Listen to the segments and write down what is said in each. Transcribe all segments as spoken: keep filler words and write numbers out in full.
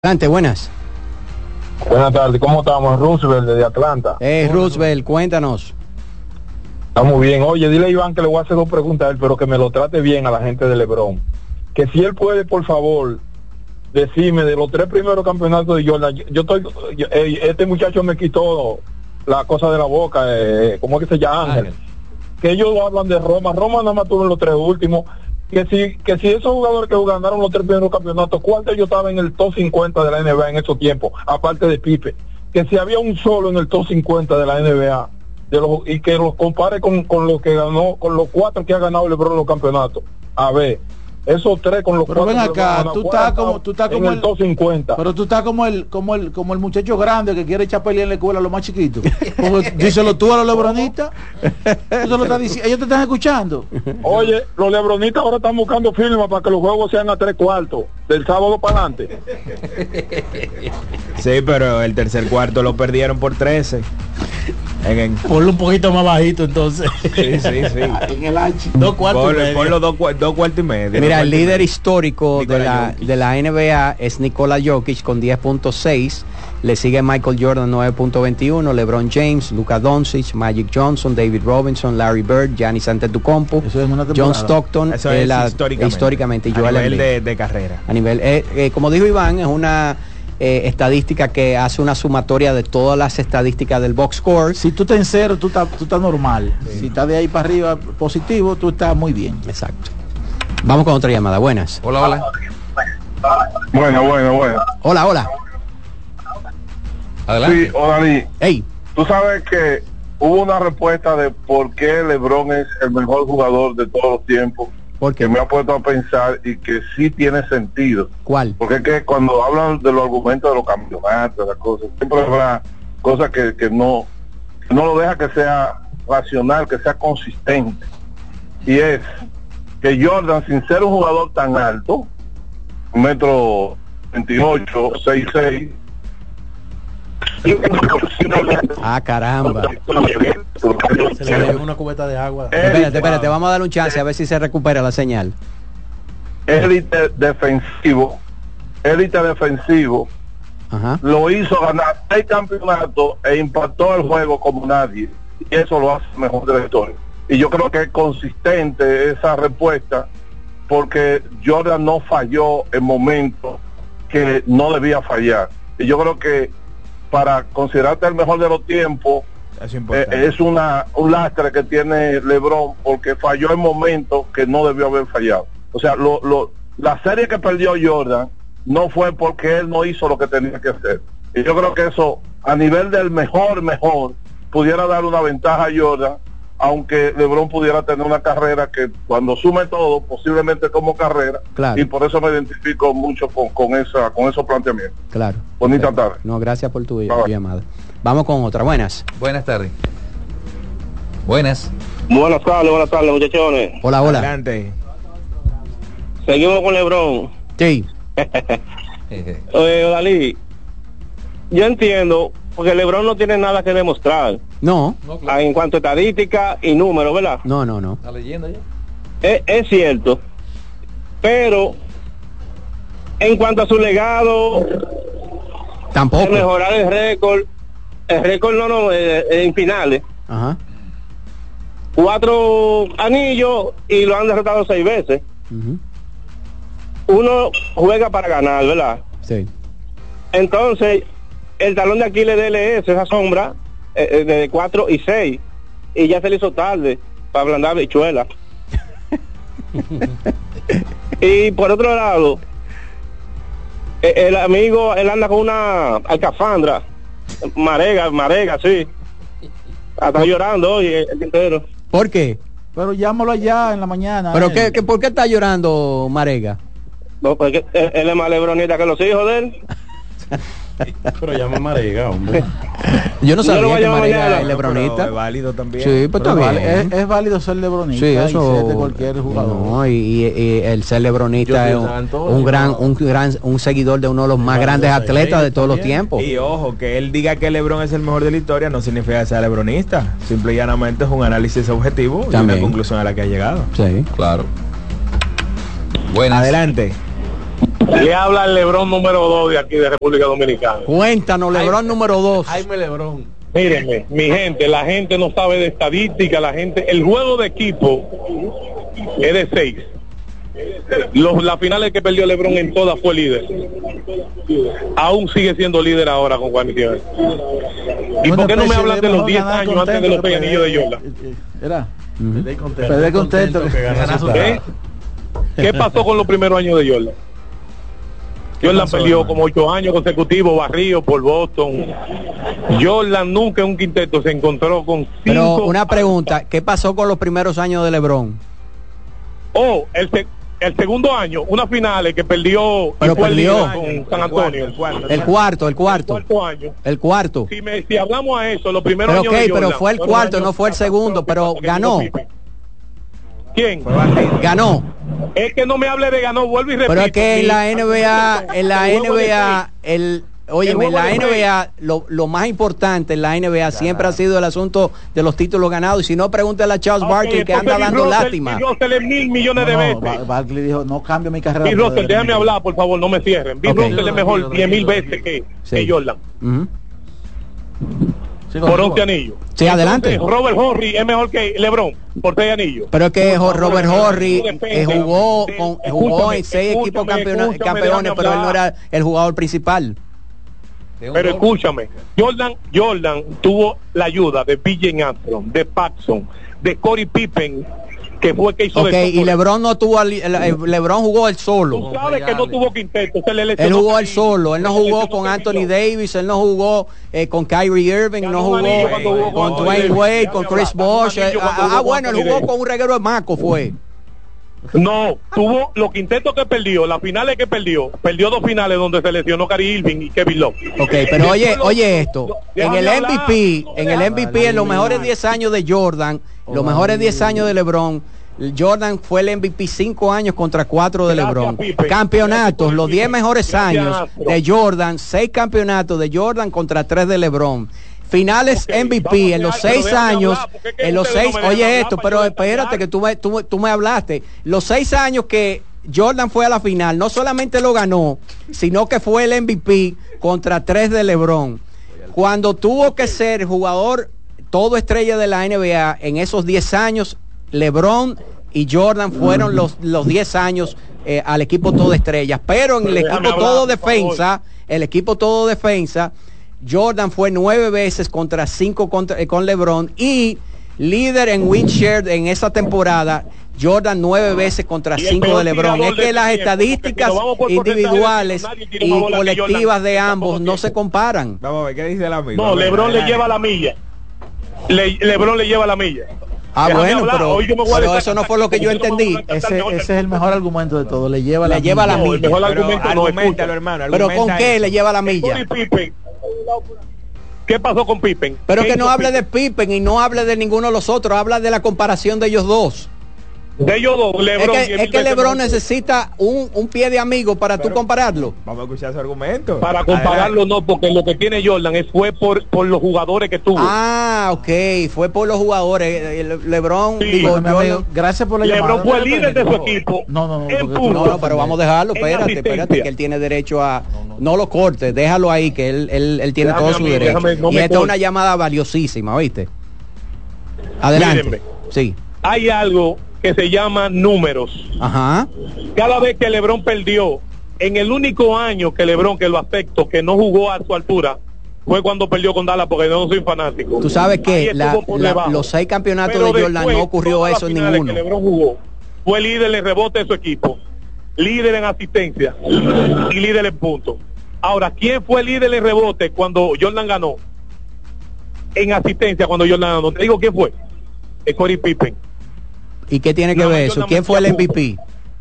Adelante, buenas. Buenas tardes, ¿cómo estamos? Roosevelt desde Atlanta. Eh, Roosevelt, cuéntanos. Estamos bien. Oye, dile a Iván que le voy a hacer dos preguntas a él, pero que me lo trate bien a la gente de LeBron. Que si él puede, por favor, decirme de los tres primeros campeonatos de Jordan. Yo, yo estoy, yo, eh, este muchacho me quitó la cosa de la boca, eh, ¿cómo es que se llama? Ángel. Ángel. Que ellos hablan de Roma. Roma nada más tuvo en los tres últimos. Que si, que si esos jugadores que ganaron los tres primeros campeonatos, ¿cuál de ellos estaba en el top cincuenta de la N B A en esos tiempos? Aparte de Pipe. Que si había un solo en el top cincuenta de la N B A, de los, y que los compare con, con lo que ganó, con los cuatro que ha ganado LeBron los campeonatos. A ver, esos tres con los pero cuatro. Ven acá, tú estás como, tú estás como en el, el top cincuenta. Pero tú estás como el, como el, como el muchacho grande que quiere echar pelea en la escuela a los más chiquitos. Díselo tú a los lebronistas. Tú lo estás diciendo, ellos te están escuchando. Oye, los lebronistas ahora están buscando firmas para que los juegos sean a tres cuartos, del sábado para adelante. Sí, pero el tercer cuarto lo perdieron por trece. En el... Ponlo un poquito más bajito entonces. Sí, sí, sí. En el ancho. Dos cuartos Ponlo, y medio. ponlo dos, dos cuartos y medio. Mira, el líder histórico de la, Jokic. de la N B A es Nikola Jokic con diez punto seis. Le sigue Michael Jordan nueve punto veintiuno, LeBron James, Luka Doncic, Magic Johnson, David Robinson, Larry Bird, Giannis Antetokounmpo, Eso es una temporada. John Stockton, Eso eh, es la- históricamente, históricamente y a Joel nivel Embiid. de, de carrera. A nivel, eh, eh, como dijo Iván, es una eh, estadística que hace una sumatoria de todas las estadísticas del box score. Si tú estás en cero, tú estás, tú estás normal. Sí. Si estás de ahí para arriba positivo, tú estás muy bien. Exacto. Vamos con otra llamada. Buenas. Hola, hola. Bueno, bueno, bueno. Hola, hola. Adelante. Sí, Odalí, Hey, tú sabes que hubo una respuesta de por qué LeBron es el mejor jugador de todos los tiempos, ¿por que qué? me ha puesto a pensar y que sí tiene sentido. ¿Cuál? Porque es que cuando hablan de los argumentos de los campeonatos, las cosas, siempre habrá cosas que, que no, que no lo deja que sea racional, que sea consistente. Y es que Jordan, sin ser un jugador tan alto, un metro veintiocho, seis seis, Ah, caramba. Se le dio una cubeta de agua. Espérate, espérate, vamos a darle un chance a ver si se recupera la señal. élite defensivo, élite defensivo, Ajá. lo hizo ganar seis campeonatos e impactó el juego como nadie, y eso lo hace mejor de la historia. Y yo creo que es consistente esa respuesta, porque Jordan no falló en momentos que no debía fallar, y yo creo que para considerarte el mejor de los tiempos Eso es eh, importante. es una un lastre que tiene LeBron, porque falló en momentos que no debió haber fallado. O sea, lo, lo, la serie que perdió Jordan no fue porque él no hizo lo que tenía que hacer. Y yo creo que eso, a nivel del mejor, mejor, pudiera dar una ventaja a Jordan, aunque LeBron pudiera tener una carrera que cuando sume todo, posiblemente como carrera, Claro. y por eso me identifico mucho con, con esa con esos planteamientos. Claro. Bonita Perfecto. tarde. No, gracias por tu, Bye, tu bye. llamada. Vamos con otra. Buenas. Buenas tardes. Buenas. Buenas tardes, buenas tardes, muchachones. Hola, hola. Adelante. Seguimos con LeBron. Sí. Oye, Dalí, yo entiendo, porque LeBron no tiene nada que demostrar No, ah, en cuanto a estadística y números, ¿verdad? no, no, no. ¿La leyenda ya? Es, es cierto, pero en cuanto a su legado, Tampoco. de mejorar el récord, el récord no, no, eh, eh, en finales, Ajá. cuatro anillos y lo han derrotado seis veces. Ujú. Uno juega para ganar, ¿verdad? Sí. Entonces, el talón de Aquiles de él es esa sombra eh, eh, de cuatro y seis, y ya se le hizo tarde para ablandar bichuela. Y por otro lado, eh, el amigo, él anda con una alcafandra, marega, marega, sí. Está llorando hoy el día entero. ¿Por qué? Pero llámalo allá en la mañana. ¿Pero él. qué, qué, por qué está llorando Marega? No, porque él, él es más lebronita que los hijos de él. Pero llama Marega, hombre. Yo no Yo lo sabía voy a que llamar Marega mañana. es lebronita. Pero es válido también. Sí, pues Pero está vale, bien. es, es válido ser lebronista Sí, y eso. ser de cualquier jugador. No, y, y- y el ser lebronista es Yo soy un, santo, un yo gran, no. un gran, un seguidor de uno de los más Vale, grandes yo soy atletas gay de todos los también. tiempos. Y ojo, que él diga que LeBron es el mejor de la historia no significa que sea lebronista. Simple y llanamente es un análisis objetivo y También. una conclusión a la que ha llegado. Sí. Claro. Buenas. Adelante. Le habla el LeBron número dos de aquí de República Dominicana. Cuéntanos, LeBron número dos. Jaime LeBron. Mírenme, mi gente, la gente no sabe de estadística, la gente, el juego de equipo es de seis. Los, las finales que perdió LeBron en todas fue líder. Aún sigue siendo líder ahora con cuarenta. ¿Y por qué no me hablan de los diez años antes de los seis anillos de Jordan? Era. Perder contento. ¿Qué? ¿Qué pasó con los primeros años de Jordan? Jordan perdió como ocho años consecutivos, barrido por Boston. Jordan nunca en un quinteto se encontró con cinco. Pero una pregunta, ¿qué pasó con los primeros años de LeBron? Oh, el, se, el segundo año, una final que perdió, pero y fue perdió con San Antonio. El cuarto, el cuarto, el cuarto. El cuarto año. El cuarto. Si, me, si hablamos a eso, los primeros pero años okay, de Jordan, pero fue el cuarto, no fue el segundo, pero ganó. ¿Quién? Ganó. Es que no me hable de ganó, vuelvo y repito. Pero es que en la N B A, en la N B A, el oye, en la N B A, lo, lo más importante en la N B A siempre ha sido el asunto de los títulos ganados. Y si no, pregúntale a Charles Okay, Barkley, que anda dando Russell, lástima. Bill Russell es mil millones de no, veces. No, Barkley dijo, no cambio mi carrera. Bill Russell, déjame hablar, por favor, no me cierren. Bill Okay. Russell es mejor diez mil veces que, Sí. que Jordan. Uh-huh. Sí, Por once anillos. Sí, adelante. Entonces, Robert Horry es mejor que LeBron por seis anillos. Pero es que No, Robert no, no, Horry no eh, depende. jugó Sí, con, escúchame, jugó en seis escúchame, equipos campeona- escúchame, campeones, déjame pero él no hablar. era el jugador principal. Pero escúchame, Jordan, Jordan tuvo la ayuda de B J Armstrong, de Paxson, de Corey Pippen, que fue el que hizo Ok, de y LeBron no tuvo, al- el- el- LeBron jugó él Tú solo. sabes que no tuvo quinteto, se le Él lesionó jugó él Kyrie, solo, él no se le jugó lesionó con Kevin Anthony Love. Davis, él no jugó eh, con Kyrie Irving, Ganó no un jugó anillo cuando jugó con con Dwayne Davis. Wade, Ya con me Chris habla, ganó un Bosh. eh, anillo cuando ah, jugó ah, con bueno, él Anthony jugó Davis. con un reguero de maco, fue. No, tuvo los quintetos que perdió, las finales que perdió, perdió dos finales donde se lesionó Kyrie Irving y Kevin Love. Ok, pero oye, oye esto, en el Déjame M V hablar. P, en el M V P, en los mejores diez años de Jordan, los mejores diez años de LeBron, Jordan fue el M V P cinco años contra cuatro de Gracias, LeBron. Pipe. Campeonatos, Gracias, los diez Pipe. mejores Gracias, años Astro. de Jordan, seis campeonatos de Jordan contra tres de LeBron. Finales Ok, M V P vamos a en los dejar- pero seis déjame años, hablar, porque es que en los ustedes seis, no me dejan oye hablar esto, para pero yo espérate detallar. que tú me, tú, tú me hablaste. Los seis años que Jordan fue a la final, no solamente lo ganó, sino que fue el M V P contra tres de LeBron. Cuando tuvo que ser jugador todo estrella de la N B A en esos diez años, LeBron y Jordan fueron los los diez años eh, al equipo todo estrellas, pero en el Déjame equipo hablar, todo por favor. defensa, el equipo todo defensa, Jordan fue nueve veces contra cinco contra, eh, con LeBron y líder en win share en esa temporada. Jordan nueve veces contra Y el cinco peor de LeBron. tirador Es que de las tiempo, porque estadísticas si nos vamos por individuales porcentaje, nadie tira y una bola que colectivas Jordan de en ambos tampoco no tiene. se comparan. Vamos a ver qué dice el amigo. No, A ver, LeBron le adelante. lleva la milla. Le, LeBron le lleva la milla. Ah, Déjame bueno, hablar, pero, hoy yo me voy a pero desacatar, eso no fue lo que yo porque no me entendí. voy a Ese, desacatar, ese es el mejor argumento de todo. Le lleva la Le lleva la No, el milla. mejor Pero argumento no, argumentalo, escucha. hermano. Pero ¿con argumenta qué eso. le lleva la Corey milla? Pippen. ¿Qué pasó con Pippen? Pero ¿Qué que no hizo hable Pippen? de Pippen y no hable de ninguno de los otros, habla de la comparación de ellos dos. De ellos dos, Es LeBron. que, diez es mil que veces LeBron mejor. necesita un, un pie de amigo para tú compararlo. Vamos a escuchar su argumento. Para compararlo no, porque lo que tiene Jordan es fue por, por los jugadores que tuvo. Ah, ok, fue por los jugadores. El- LeBron, Sí. digo, Bueno, mi amigo, Jordan- gracias por la LeBron llamada. fue líder de su equipo. No, no, no, en porque tú- puntos. No, no, pero vamos a dejarlo, En espérate, asistencia. espérate, que él tiene derecho a... No lo cortes, déjalo ahí, que él, él, él tiene Déjame todo a su mí, derecho. déjame, no y me esta es cortes. una llamada valiosísima, ¿viste? Adelante. Mírenme. Sí. Hay algo que se llama números. Ajá. Cada vez que LeBron perdió, en el único año que LeBron, que lo acepto, que no jugó a su altura, fue cuando perdió con Dallas, porque yo no soy fanático. Tú sabes Ahí que estuvo la- por la- debajo. los seis campeonatos Pero de Jordan después, no ocurrió todas las eso en finales ninguno. que LeBron jugó, fue líder en rebote de su equipo, líder en asistencia y líder en puntos. Ahora, ¿quién fue líder en rebote cuando Jordan ganó? En asistencia cuando Jordan ganó. Te digo quién fue. Es Corey Pippen. ¿Y qué tiene que No, ver yo eso? no ¿Quién me fue el M V acuerdo.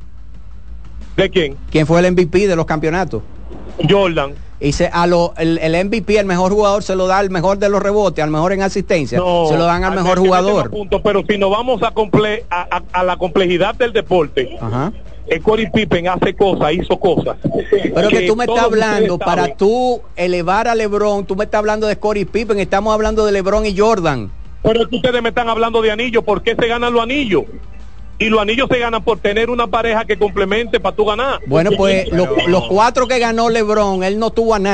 P? ¿De quién? ¿Quién fue el M V P de los campeonatos? Jordan. Y se, a lo, el, el M V P, el mejor jugador, se lo da al mejor de los rebotes, al mejor en asistencia, No, se lo dan al mejor que mete jugador. los puntos, pero si nos vamos a, comple a, a, a la complejidad del deporte, Ajá. el Corey Pippen hace cosas, hizo cosas. Pero que tú me estás todos hablando, ustedes para saben. tú elevar a LeBron, tú me estás hablando de Scottie Pippen, estamos hablando de LeBron y Jordan. Pero es que ustedes me están hablando de anillos, ¿por qué se ganan los anillos? y los anillos se ganan por tener una pareja que complemente para tú ganar. Bueno, pues lo- los cuatro que ganó LeBron, él no tuvo a nadie.